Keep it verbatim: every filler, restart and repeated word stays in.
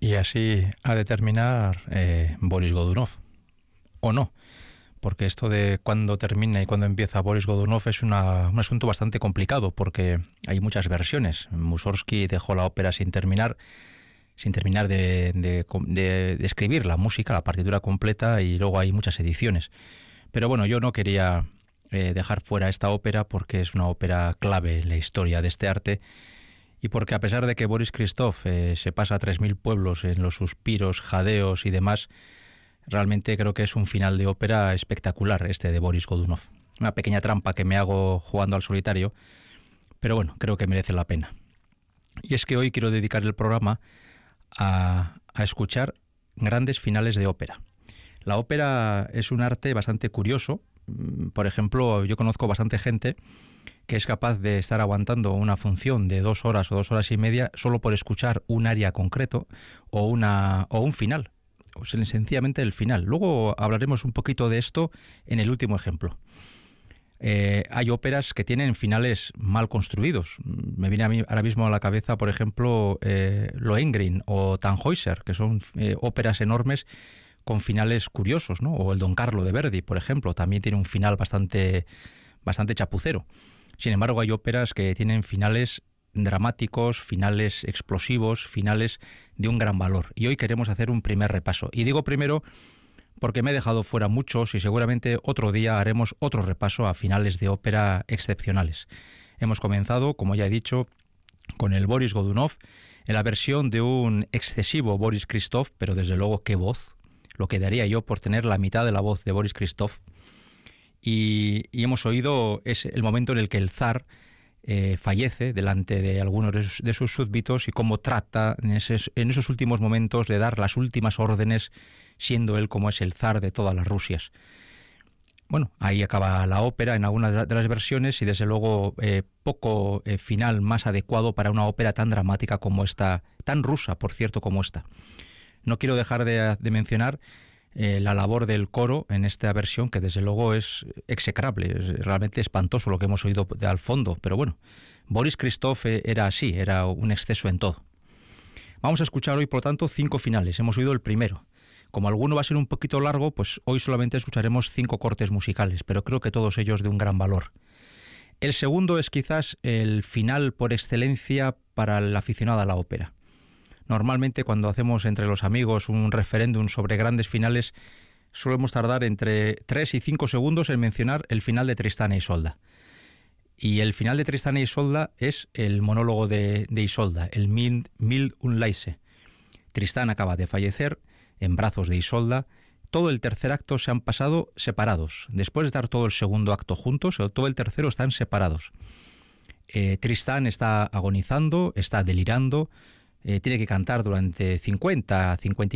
Y así ha de terminar eh, Boris Godunov, o no, porque esto de cuándo termina y cuándo empieza Boris Godunov es una, un asunto bastante complicado, porque hay muchas versiones. Mussorgsky dejó la ópera sin terminar, sin terminar de, de, de, de escribir la música, la partitura completa, y luego hay muchas ediciones. Pero bueno, yo no quería eh, dejar fuera esta ópera porque es una ópera clave en la historia de este arte, y porque a pesar de que Boris Christoph eh, se pasa a tres mil pueblos en los suspiros, jadeos y demás, realmente creo que es un final de ópera espectacular este de Boris Godunov. Una pequeña trampa que me hago jugando al solitario, pero bueno, creo que merece la pena. Y es que hoy quiero dedicar el programa a, a escuchar grandes finales de ópera. La ópera es un arte bastante curioso. Por ejemplo, yo conozco bastante gente que es capaz de estar aguantando una función de dos horas o dos horas y media solo por escuchar un aria concreto o, una, o un final, o sencillamente el final. Luego hablaremos un poquito de esto en el último ejemplo. Eh, hay óperas que tienen finales mal construidos. Me viene a mí ahora mismo a la cabeza, por ejemplo, eh, Lohengrin o Tannhäuser, que son eh, óperas enormes con finales curiosos, ¿no? O el Don Carlo de Verdi, por ejemplo, también tiene un final bastante, bastante chapucero. Sin embargo, hay óperas que tienen finales dramáticos, finales explosivos, finales de un gran valor. Y hoy queremos hacer un primer repaso. Y digo primero porque me he dejado fuera muchos y seguramente otro día haremos otro repaso a finales de ópera excepcionales. Hemos comenzado, como ya he dicho, con el Boris Godunov, en la versión de un excesivo Boris Christoph, pero desde luego qué voz, lo que daría yo por tener la mitad de la voz de Boris Christoph. Y, y hemos oído es el momento en el que el zar eh, fallece delante de algunos de sus, de sus súbditos y cómo trata en, ese, en esos últimos momentos de dar las últimas órdenes, siendo él como es el zar de todas las Rusias. Bueno, ahí acaba la ópera en algunas de las versiones y desde luego eh, poco eh, final más adecuado para una ópera tan dramática como esta, tan rusa, por cierto, como esta. No quiero dejar de, de mencionar Eh, la labor del coro en esta versión, que desde luego es execrable, es realmente espantoso lo que hemos oído de al fondo, pero bueno, Boris Christoph era así, era un exceso en todo. Vamos a escuchar hoy, por lo tanto, cinco finales. Hemos oído el primero. Como alguno va a ser un poquito largo, pues hoy solamente escucharemos cinco cortes musicales, pero creo que todos ellos de un gran valor. El segundo es quizás el final por excelencia para el aficionado a la ópera. Normalmente cuando hacemos entre los amigos un referéndum sobre grandes finales solemos tardar entre tres y cinco segundos en mencionar el final de Tristán e Isolda. Y el final de Tristán e Isolda es el monólogo de, de Isolda, el Mild, Mild und Leise. Tristán acaba de fallecer en brazos de Isolda. Todo el tercer acto se han pasado separados. Después de dar todo el segundo acto juntos, todo el tercero están separados. Eh, Tristán está agonizando, está delirando, Eh, tiene que cantar durante cincuenta, cincuenta